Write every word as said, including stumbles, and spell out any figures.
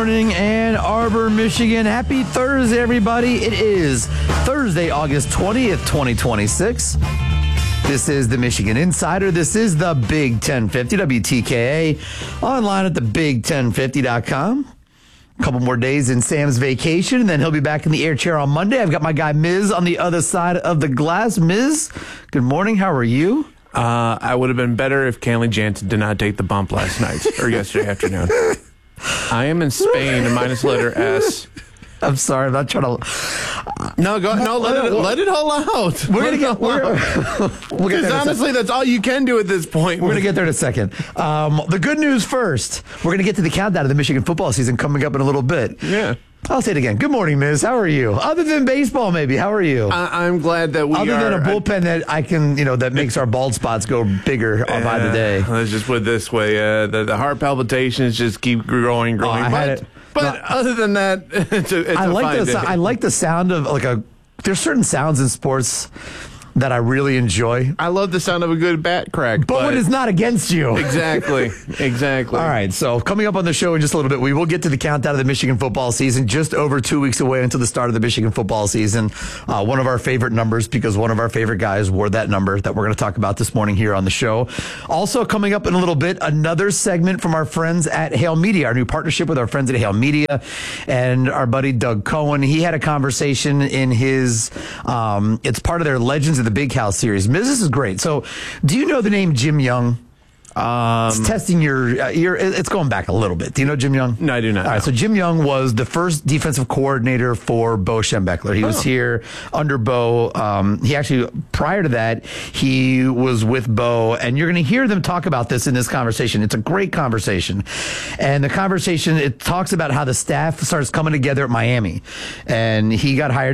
morning, Ann Arbor, Michigan. Happy Thursday, everybody. It is Thursday, August twentieth, twenty twenty-six. This is the Michigan Insider. This is the Big ten fifty, W T K A, online at the big ten fifty dot com. A couple more days in Sam's vacation, and then he'll be back in the air chair on Monday. I've got my guy Miz on the other side of the glass. Miz, good morning. How are you? Uh, I would have been better if Kenley Jansen did not take the bump last night or yesterday afternoon. I am in Spain, minus letter S. I'm sorry, I'm not trying to. No, go no, let it let it all out. We're gonna get. We're, we'll get Because honestly, that's all you can do at this point. We're gonna get there in a second. Um, the good news first. We're gonna get to the countdown of the Michigan football season coming up in a little bit. Yeah. I'll say it again. Good morning, Miz. How are you? Other than baseball, maybe. How are you? I, I'm glad that we Other are. than a bullpen that I can, you know, that makes our bald spots go bigger uh, by the day. Let's just put it this way: uh, the, the heart palpitations just keep growing, growing. Oh, I but had it. but No. other than that, it's a, it's I a like fine the day. so- I like the sound of like a. There's certain sounds in sports that I really enjoy, I love the sound of a good bat crack, but, but when it's not against you. exactly, exactly. All right, so coming up on the show in just a little bit, we will get to the countdown of the Michigan football season. Just over two weeks away until the start of the Michigan football season. Uh, one of our favorite numbers, because one of our favorite guys wore that number that we're going to talk about this morning here on the show. Also coming up in a little bit, another segment from our friends at Hale Media, our new partnership with our friends at Hale Media and our buddy Doug Cohen. He had a conversation in his, um, it's part of their Legends of the Big House series. Miz, this is great. So, do you know the name Jim Young? Um, It's testing your, uh, your, it's going back a little bit. Do you know Jim Young? No, I do not. All right, so Jim Young was the first defensive coordinator for Bo Schembechler. He was Oh. here under Bo. Um, he actually, prior to that, he was with Bo, and you're going to hear them talk about this in this conversation. It's a great conversation. And the conversation, it talks about how the staff starts coming together at Miami, and he got hired